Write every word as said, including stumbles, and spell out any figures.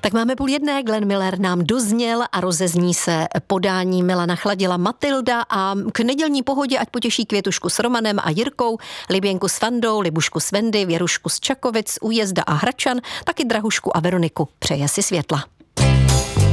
Tak máme půl jedné, Glenn Miller nám dozněl a rozezní se podání Milana Chladila Matilda a k nedělní pohodě ať potěší Květušku s Romanem a Jirkou, Liběnku s Fandou, Libušku s Vendy, Věrušku z Čakovic, Újezda a Hračan, taky Drahušku a Veroniku. Přeje si světla.